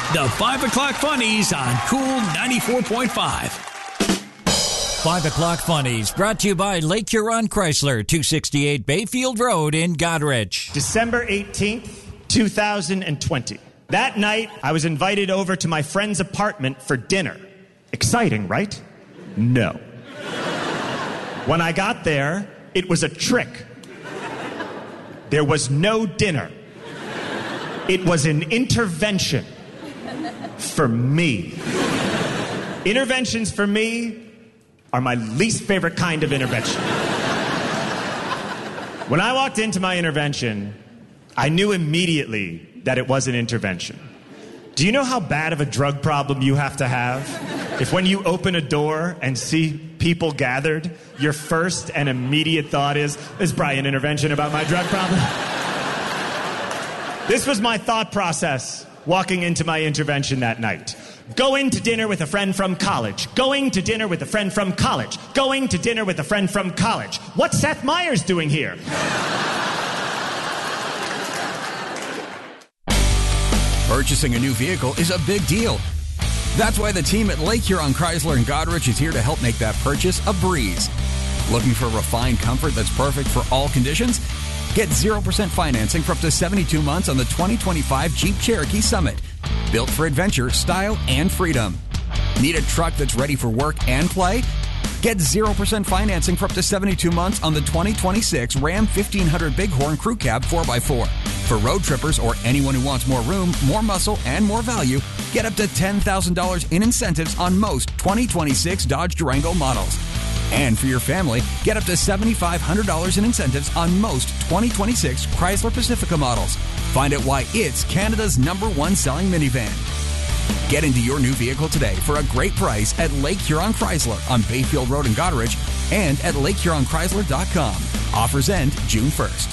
The 5 o'clock funnies on Cool 94.5. 5 o'clock funnies brought to you by Lake Huron Chrysler, 268 Bayfield Road in Goderich. December 18th, 2020. That night, I was invited over to my friend's apartment for dinner. Exciting, right? No. When I got there, it was a trick. There was no dinner. It was an intervention for me. Interventions for me are my least favorite kind of intervention. When I walked into my intervention, I knew immediately that it was an intervention. Do you know how bad of a drug problem you have to have if when you open a door and see people gathered, your first and immediate thought is probably an intervention about my drug problem? This was my thought process walking into my intervention that night. Going to dinner with a friend from college. Going to dinner with a friend from college. Going to dinner with a friend from college. What's Seth Meyers doing here? Purchasing a new vehicle is a big deal. That's why the team at Lake Huron Chrysler in Goderich is here to help make that purchase a breeze. Looking for refined comfort that's perfect for all conditions? Get 0% financing for up to 72 months on the 2025 Jeep Cherokee Summit. Built for adventure, style, and freedom. Need a truck that's ready for work and play? Get 0% financing for up to 72 months on the 2026 Ram 1500 Bighorn Crew Cab 4x4. For road trippers or anyone who wants more room, more muscle, and more value, get up to $10,000 in incentives on most 2026 Dodge Durango models. And for your family, get up to $7,500 in incentives on most 2026 Chrysler Pacifica models. Find out why it's Canada's #1 selling minivan. Get into your new vehicle today for a great price at Lake Huron Chrysler on Bayfield Road in Goderich and at LakeHuronChrysler.com. Offers end June 1st.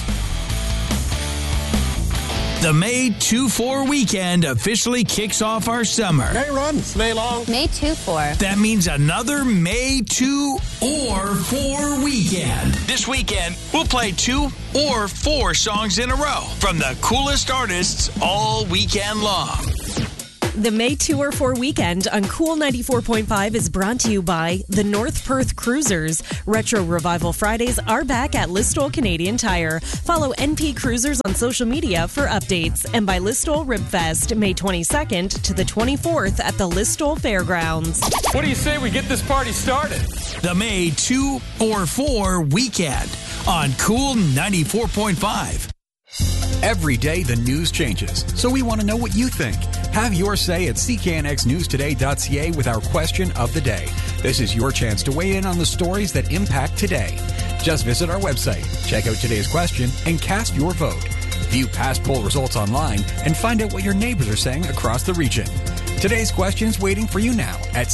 The May 2-4 weekend officially kicks off our summer. May runs, May long. May 2-4. That means another May 2 or 4 weekend. This weekend, we'll play 2 or 4 songs in a row from the coolest artists all weekend long. The May 2 or 4 weekend on Cool 94.5 is brought to you by the North Perth Cruisers. Retro Revival Fridays are back at Listowel Canadian Tire. Follow NP Cruisers on social media for updates. And by Listowel Ribfest, May 22nd to the 24th at the Listowel Fairgrounds. What do you say we get this party started? The May 2 or 4 weekend on Cool 94.5. Every day the news changes, so we want to know what you think. Have your say at cknxnewstoday.ca with our question of the day. This is your chance to weigh in on the stories that impact today. Just visit our website, check out today's question, and cast your vote. View past poll results online and find out what your neighbors are saying across the region. Today's question is waiting for you now at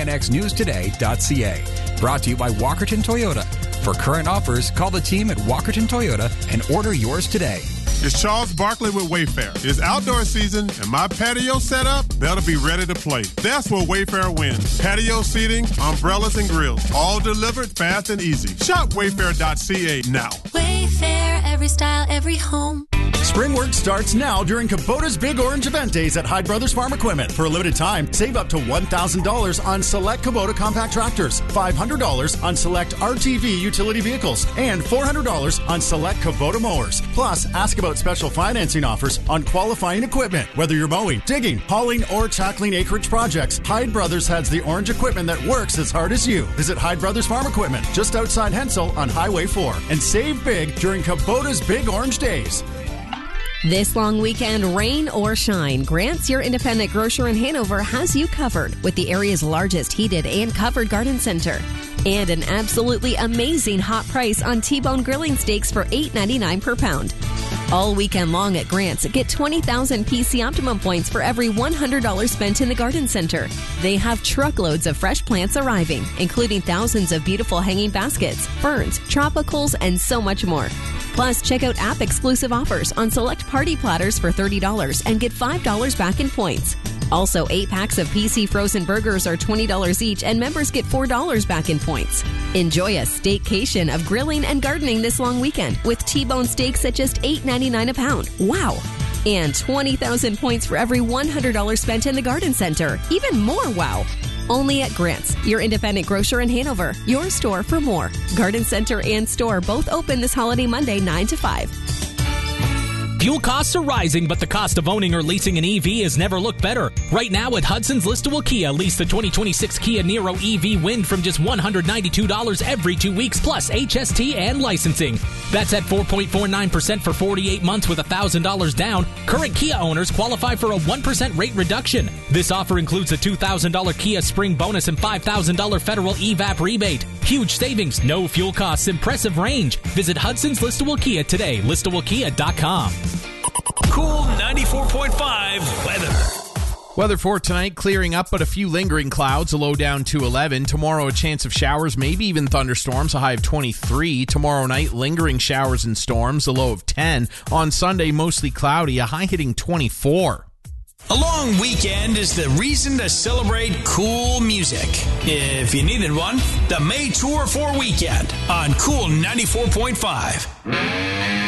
cknxnewstoday.ca. Brought to you by Walkerton Toyota. For current offers, call the team at Walkerton Toyota and order yours today. It's Charles Barkley with Wayfair. It's outdoor season, and my patio setup better be ready to play. That's where Wayfair wins. Patio seating, umbrellas, and grills, all delivered fast and easy. Shop wayfair.ca now. Wayfair, every style, every home. Spring work starts now during Kubota's Big Orange Event Days at Hyde Brothers Farm Equipment. For a limited time, save up to $1,000 on select Kubota compact tractors, $500 on select RTV utility vehicles, and $400 on select Kubota mowers. Plus, ask about special financing offers on qualifying equipment. Whether you're mowing, digging, hauling, or tackling acreage projects, Hyde Brothers has the orange equipment that works as hard as you. Visit Hyde Brothers Farm Equipment just outside Hensel on Highway 4 and save big during Kubota's Big Orange Days. This long weekend, rain or shine, Grant's, your independent grocer in Hanover, has you covered with the area's largest heated and covered garden center. And an absolutely amazing hot price on T-bone grilling steaks for $8.99 per pound. All weekend long at Grant's, get 20,000 PC Optimum points for every $100 spent in the garden center. They have truckloads of fresh plants arriving, including thousands of beautiful hanging baskets, ferns, tropicals, and so much more. Plus, check out app-exclusive offers on select party platters for $30 and get $5 back in points. Also, 8 packs of PC frozen burgers are $20 each, and members get $4 back in points. Enjoy a staycation of grilling and gardening this long weekend with T-bone steaks at just $8.99 a pound. Wow! And 20,000 points for every $100 spent in the garden center. Even more wow. Only at Grant's, your independent grocer in Hanover. Your store for more. Garden center and store both open this holiday Monday 9 to 5. Fuel costs are rising, but the cost of owning or leasing an EV has never looked better. Right now at Hudson's Listowel Kia, lease the 2026 Kia Niro EV Wind from just $192 every 2 weeks, plus HST and licensing. That's at 4.49% for 48 months with $1,000 down. Current Kia owners qualify for a 1% rate reduction. This offer includes a $2,000 Kia Spring bonus and $5,000 federal EVAP rebate. Huge savings, no fuel costs, impressive range. Visit Hudson's Listowel Kia today, listowelkia.com. Cool 94.5 weather. Weather for tonight, clearing up, but a few lingering clouds, a low down to 11. Tomorrow, a chance of showers, maybe even thunderstorms, a high of 23. Tomorrow night, lingering showers and storms, a low of 10. On Sunday, mostly cloudy, a high hitting 24. A long weekend is the reason to celebrate cool music. If you needed one, the May Tour 4 weekend on Cool 94.5.